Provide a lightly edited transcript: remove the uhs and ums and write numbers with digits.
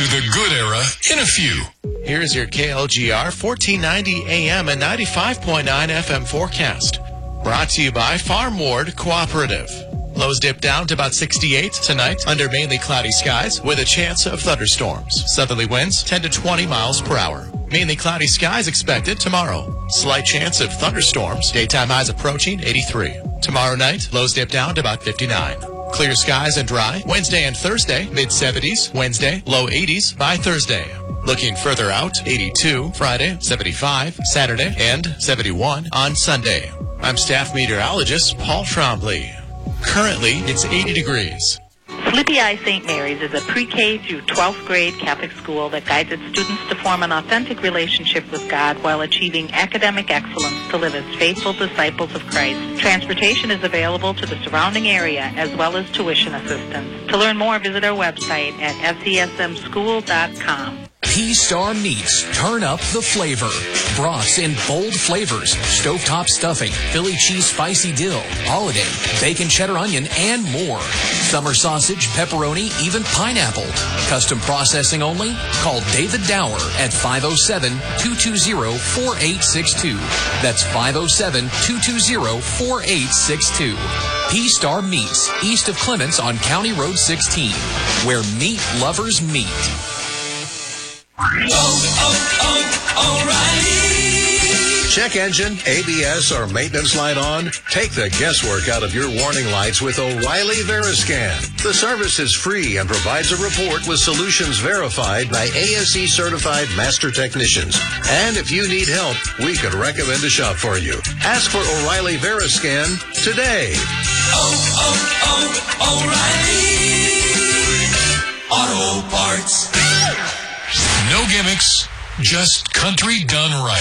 to the good era in a few. Here's your KLGR 1490 AM and 95.9 FM forecast. Brought to you by Farm Ward Cooperative. Lows dip down to about 68 tonight under mainly cloudy skies with a chance of thunderstorms. Southerly winds 10 to 20 miles per hour. Mainly cloudy skies expected tomorrow. Slight chance of thunderstorms. Daytime highs approaching 83. Tomorrow night, lows dip down to about 59. Clear skies and dry. Wednesday and Thursday, mid-70s. Wednesday, low 80s by Thursday. Looking further out, 82 Friday, 75 Saturday, and 71 on Sunday. I'm staff meteorologist Paul Trombley. Currently, it's 80 degrees. Sleepy Eye St. Mary's is a pre-K through 12th grade Catholic school that guides its students to form an authentic relationship with God while achieving academic excellence to live as faithful disciples of Christ. Transportation is available to the surrounding area as well as tuition assistance. To learn more, visit our website at sesmschool.com. P-Star Meats. Turn up the flavor. Brats in bold flavors. Stovetop stuffing, Philly cheese spicy dill, holiday, bacon cheddar onion, and more. Summer sausage, pepperoni, even pineapple. Custom processing only? Call David Dower at 507-220-4862. That's 507-220-4862. P-Star Meats, east of Clements on County Road 16, where meat lovers meet. O'Reilly. Check engine, ABS, or maintenance light on? Take the guesswork out of your warning lights with O'Reilly Veriscan. The service is free and provides a report with solutions verified by ASE certified master technicians. And if you need help, we could recommend a shop for you. Ask for O'Reilly Veriscan today. O'Reilly Auto Parts. No gimmicks, just country done right.